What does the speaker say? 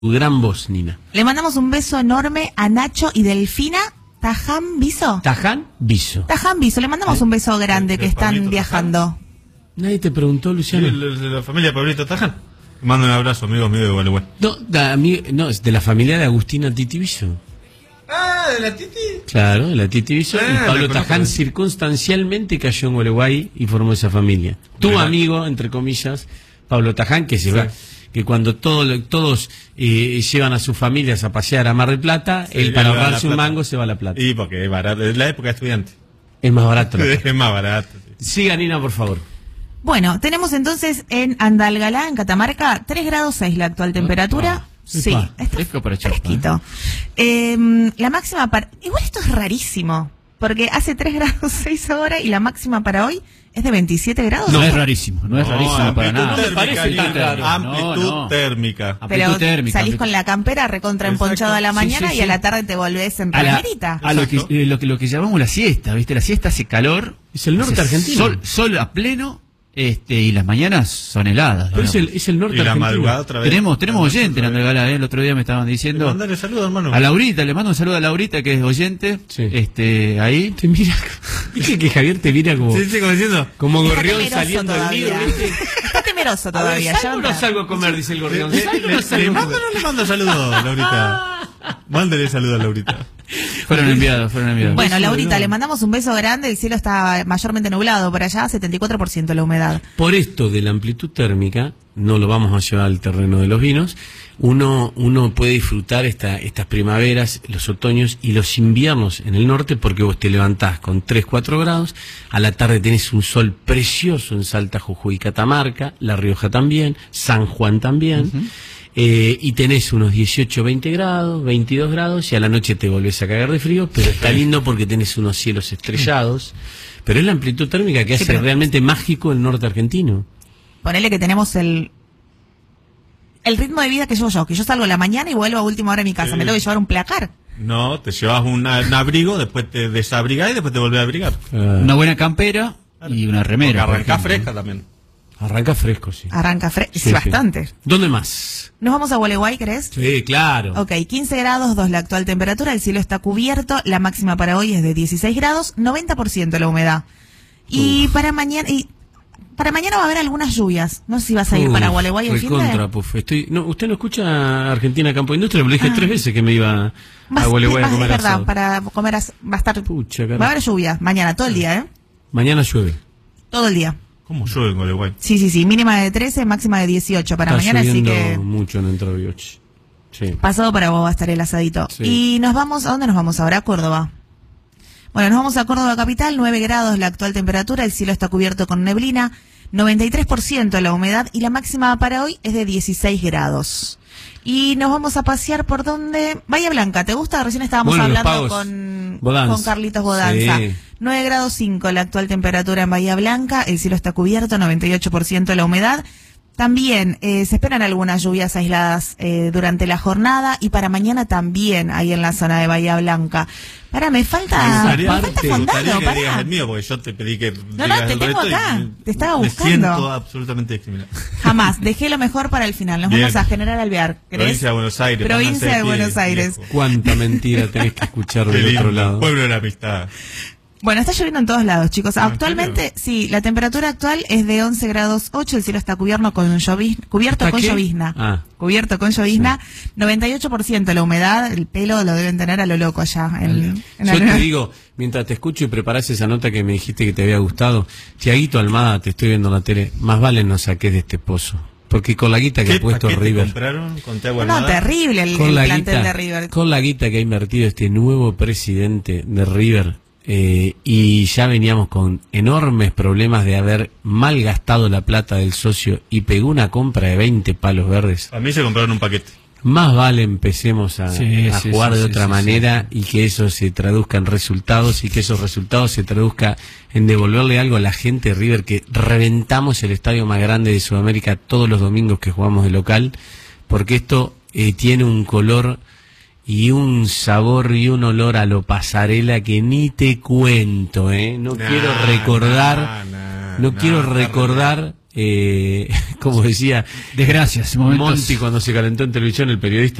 Gran voz, Nina. Le mandamos un beso enorme a Nacho y Delfina Taján Viso. Taján Viso. Taján Viso, le mandamos un beso grande que están viajando. Nadie te preguntó, Luciano. Sí, de la familia Pablito Taján. Mando un abrazo, amigos míos de Gualeguay. No, es de la familia de Agustina Titi Viso. Ah, ¿de la Titi? Claro, de la Titi Viso. Y Pablo Taján circunstancialmente cayó en Gualeguay y formó esa familia. Tu amigo, entre comillas, Pablo Taján, que se va, que cuando todos llevan a sus familias a pasear a Mar del Plata, él para ahorrarse un mango se va a La Plata. Y porque es barato, es la época de estudiante. Es más barato. Es más barato. Sí. Siga, Nina, por favor. Bueno, tenemos entonces en Andalgalá, en Catamarca, 3 grados 6 la actual temperatura. Sí, está fresco para echar. Fresquito. La máxima para... Igual esto es rarísimo, porque hace 3 grados 6 ahora y la máxima para hoy es de 27 grados. No es rarísimo, no es rarísimo para nada. No me parece tan raro. Amplitud No. térmica. Pero térmica, salís con la campera recontra emponchado a la mañana y a la tarde te volvés en primerita. A lo que llamamos la siesta, ¿viste? La siesta hace calor. Es el norte argentino. Sol a pleno. Y las mañanas son heladas. Pero es el norte y la argentino. madrugada otra vez. Tenemos oyente en Andalgalá, el otro día me estaban diciendo. Mandale saludos, hermano. A Laurita, le mando un saludo a Laurita, que es oyente. Sí. Ahí. Te mira. Viste que Javier te mira como. Sí, como diciendo. Como Está gorrión temeroso saliendo del nido. todavía. Está temeroso todavía. ¿Salgo o no salgo a comer? Dice el gorrión. Le mando saludos, Laurita. Mándale saludos a Laurita. Fueron enviados. Bueno, Laurita, le mandamos un beso grande. El cielo está mayormente nublado por allá, 74% la humedad. Por esto de la amplitud térmica, no lo vamos a llevar al terreno de los vinos, uno puede disfrutar estas primaveras, los otoños y los inviernos en el norte, porque vos te levantás con 3, 4 grados, a la tarde tenés un sol precioso en Salta, Jujuy y Catamarca, La Rioja también, San Juan también, y tenés unos 18, 20 grados, 22 grados, y a la noche te volvés a cagar de frío, pero está lindo porque tenés unos cielos estrellados, pero es la amplitud térmica que hace realmente mágico el norte argentino. Ponele que tenemos el ritmo de vida que llevo yo, que yo salgo a la mañana y vuelvo a última hora a mi casa, me tengo que llevar un placar. No, te llevas un abrigo, después te desabrigás y después te volvés a abrigar. Una buena campera y una remera. Arrancá fresca también. Arranca fresco, sí. Arranca fresco, sí, Sí. bastante. ¿Dónde más? ¿Nos vamos a Gualeguay, crees? Sí, claro. Ok, 15 grados 2 la actual temperatura, el cielo está cubierto, la máxima para hoy es de 16 grados, 90% la humedad. Y para mañana va a haber algunas lluvias. No sé si vas a ir para Gualeguay el fin de... No, usted no escucha Argentina Campo Industria, le dije 3 veces que me iba a Gualeguay a comer es verdad, asado. para comer va a estar... Pucha, va a haber lluvia mañana, todo el día, ¿eh? Mañana llueve. Todo el día. ¿Cómo llueve en Gualeguay? Sí, mínima de 13, máxima de 18 para Está mañana, así que... lloviendo mucho en Entre Ríos. Sí. Pasado para vos va a estar el asadito. Sí. Y nos vamos, ¿a dónde nos vamos ahora? A Córdoba. Bueno, nos vamos a Córdoba capital, 9 grados la actual temperatura, el cielo está cubierto con neblina, 93% la humedad y la máxima para hoy es de 16 grados. Y nos vamos a pasear por donde... Bahía Blanca, ¿te gusta? Recién estábamos hablando con Carlitos Bodanza. Sí. 9 grados 5 la actual temperatura en Bahía Blanca, el cielo está cubierto, 98% la humedad. También se esperan algunas lluvias aisladas durante la jornada y para mañana también ahí en la zona de Bahía Blanca. Me falta Fondado, que digas el mío, porque yo te pedí que No, te tengo acá, te estaba buscando. Me siento absolutamente discriminado. Jamás, dejé lo mejor para el final. Nos vamos a General Alvear. Provincia de Buenos Aires. Provincia de Buenos Aires. Viejo. Cuánta mentira tenés que escuchar del otro lado. Pueblo de la amistad. Bueno, está lloviendo en todos lados, chicos. Actualmente, sí, la temperatura actual es de 11 grados 8, el cielo está cubierto con llovizna. Cubierto con llovizna, 98% la humedad, el pelo lo deben tener a lo loco allá. Yo te digo, mientras te escucho y preparás esa nota que me dijiste que te había gustado, Tiaguito Almada, te estoy viendo en la tele, más vale no saques de este pozo. Porque con la guita que ha puesto River... compraron con Thiago Almada? No, terrible el plantel de River. Con la guita que ha invertido este nuevo presidente de River... y ya veníamos con enormes problemas de haber malgastado la plata del socio y pegó una compra de 20 palos verdes. A mí se compraron un paquete. Más vale empecemos a jugar de otra manera y que eso se traduzca en resultados y que esos resultados se traduzca en devolverle algo a la gente de River, que reventamos el estadio más grande de Sudamérica todos los domingos que jugamos de local, porque esto tiene un color y un sabor y un olor a lo pasarela que ni te cuento, ¿eh? No quiero recordar como decía Desgracias, momentos. Monti cuando se calentó en televisión, el periodista